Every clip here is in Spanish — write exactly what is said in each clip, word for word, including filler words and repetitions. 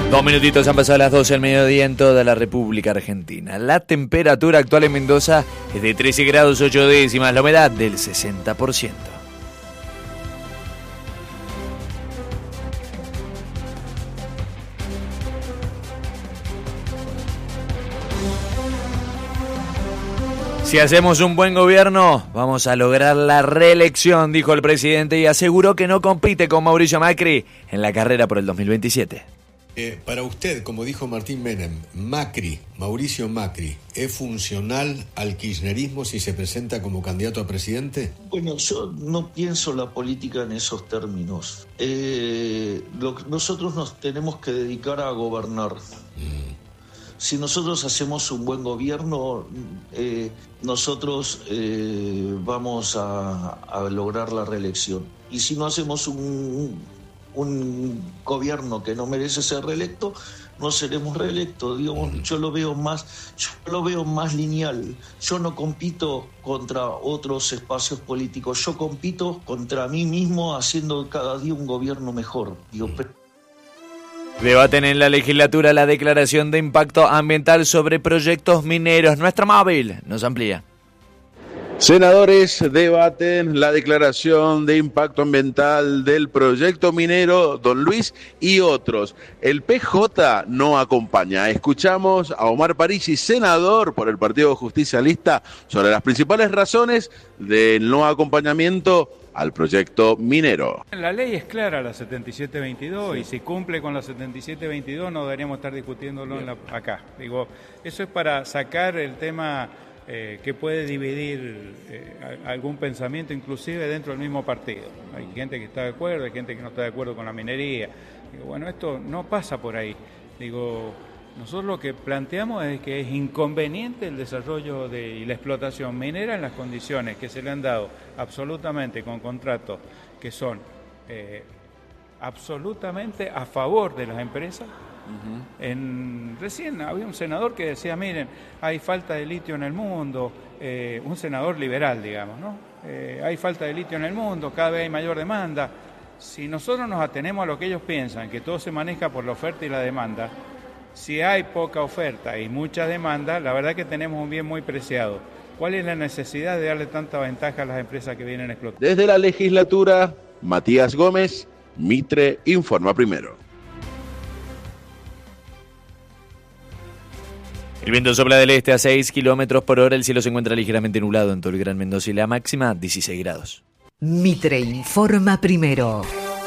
Dos minutitos han pasado las doce del mediodía en toda la República Argentina. La temperatura actual en Mendoza es de trece grados ocho décimas, la humedad del sesenta por ciento. Si hacemos un buen gobierno, vamos a lograr la reelección, dijo el presidente, y aseguró que no compite con Mauricio Macri en la carrera por el dos mil veintisiete. Eh, para usted, como dijo Martín Menem, Macri, Mauricio Macri, ¿es funcional al kirchnerismo si se presenta como candidato a presidente? Bueno, yo no pienso la política en esos términos. Eh, lo, nosotros nos tenemos que dedicar a gobernar. Mm. Si nosotros hacemos un buen gobierno, eh, nosotros eh, vamos a, a lograr la reelección. Y si no hacemos un, un gobierno que no merece ser reelecto, no seremos reelectos. Digamos, yo lo veo más, yo lo veo más lineal. Yo no compito contra otros espacios políticos. Yo compito contra mí mismo, haciendo cada día un gobierno mejor. Digo, pero Debaten en la legislatura la declaración de impacto ambiental sobre proyectos mineros. Nuestra móvil nos amplía. Senadores debaten la declaración de impacto ambiental del proyecto minero Don Luis y otros. El P J no acompaña. Escuchamos a Omar Parisi, senador por el Partido Justicialista, sobre las principales razones del no acompañamiento al proyecto minero. La ley es clara, la setenta y siete veintidós, sí. Y si cumple con la setenta y siete veintidós no deberíamos estar discutiéndolo en la, acá. Digo, eso es para sacar el tema eh, que puede dividir eh, algún pensamiento, inclusive dentro del mismo partido. Hay gente que está de acuerdo, hay gente que no está de acuerdo con la minería. Digo, bueno, esto no pasa por ahí. Digo, nosotros lo que planteamos es que es inconveniente el desarrollo de, y la explotación minera en las condiciones que se le han dado absolutamente con contratos que son eh, absolutamente a favor de las empresas. Uh-huh. En, recién había un senador que decía, miren, hay falta de litio en el mundo, eh, un senador liberal, digamos, ¿no? Eh, hay falta de litio en el mundo, cada vez hay mayor demanda. Si nosotros nos atenemos a lo que ellos piensan, que todo se maneja por la oferta y la demanda, si hay poca oferta y mucha demanda, la verdad que tenemos un bien muy preciado. ¿Cuál es la necesidad de darle tanta ventaja a las empresas que vienen a explotar? Desde la legislatura, Matías Gómez, Mitre Informa Primero. El viento sopla del este a seis kilómetros por hora, el cielo se encuentra ligeramente nublado en todo el Gran Mendoza y la máxima dieciséis grados. Mitre Informa Primero.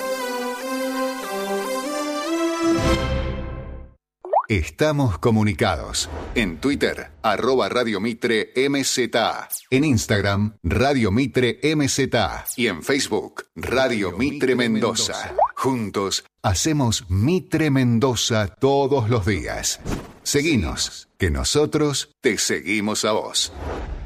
Estamos comunicados. En Twitter, arroba Radio Mitre M Z A. En Instagram, Radio Mitre M Z A. Y en Facebook, Radio Mitre Mendoza. Juntos, hacemos Mitre Mendoza todos los días. Seguinos, que nosotros te seguimos a vos.